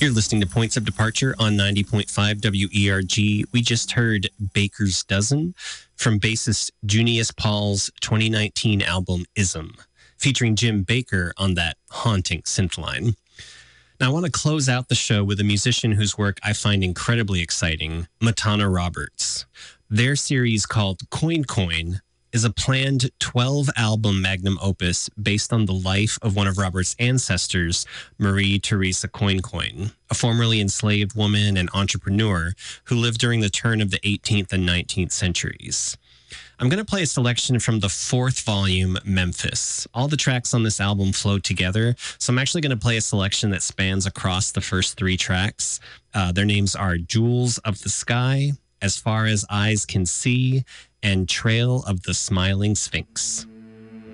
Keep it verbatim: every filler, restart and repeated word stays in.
You're listening to Points of Departure on ninety point five W E R G. We just heard Baker's Dozen from bassist Junius Paul's twenty nineteen album Ism, featuring Jim Baker on that haunting synth line. Now, I want to close out the show with a musician whose work I find incredibly exciting, Matana Roberts. Their series called Coin Coin is a planned twelve-album magnum opus based on the life of one of Roberts' ancestors, Marie Theresa Coin Coin, a formerly enslaved woman and entrepreneur who lived during the turn of the eighteenth and nineteenth centuries. I'm going to play a selection from the fourth volume, Memphis. All the tracks on this album flow together, so I'm actually going to play a selection that spans across the first three tracks. Uh, their names are Jewels of the Sky, As Far as Eyes Can See, and Trail of the Smiling Sphinx.